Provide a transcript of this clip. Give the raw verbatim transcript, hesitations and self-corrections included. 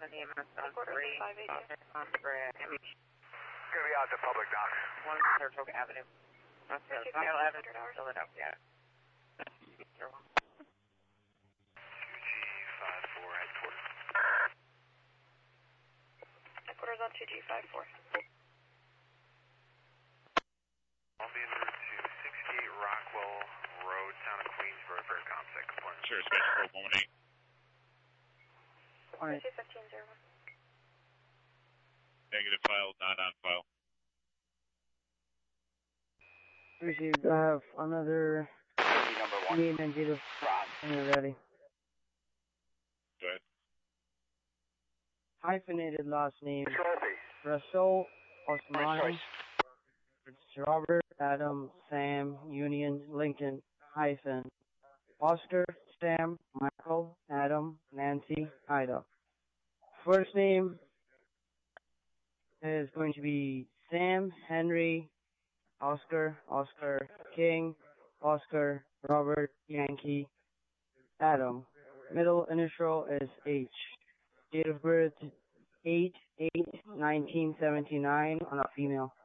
the E M S on three. On Brad. Gonna be out to public docs. One Saratoga Avenue. That's the Mile Avenue, Philadelphia. two G five four, headquarters. Headquarters on two G five four. I'll be en route to sixty-eight Rockwell Road, town of Queensboro for a ComSec appointment. Sure, Space Probe one one eight. Alright. fifteen zero one. Negative file, not on file. Received, I have another name and date of when you're ready. Go ahead. Hyphenated last name, Russell Osmani. It's Robert, Adam, Sam, Union, Lincoln, hyphen, Oscar, Sam, Michael, Adam, Nancy, Ida. First name is going to be Sam, Henry, Oscar, Oscar, King, Oscar, Robert, Yankee, Adam. Middle initial is H. Date of birth, eight eight nineteen seventy-nine on a female.